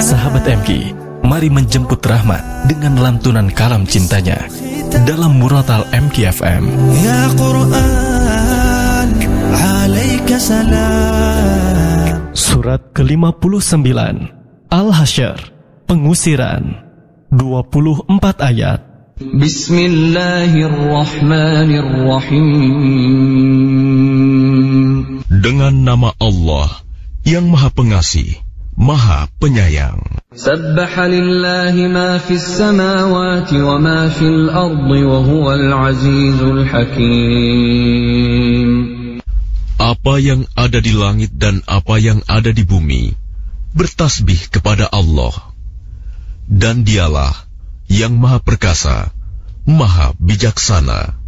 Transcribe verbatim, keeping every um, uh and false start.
Sahabat M K, mari menjemput rahmat dengan lantunan kalam cintanya dalam Murotal M K F M. Ya Quran, alaika salam. Surat ke lima puluh sembilan, Al-Hasyr, pengusiran, dua puluh empat ayat. Bismillahirrahmanirrahim. Dengan nama Allah yang Maha Pengasih, Maha Penyayang. Sabbaha lillahi ma fis samawati wa ma fil ardi wa huwal azizul hakim. Apa yang ada di langit dan apa yang ada di bumi bertasbih kepada Allah, dan Dialah yang Maha Perkasa, Maha Bijaksana.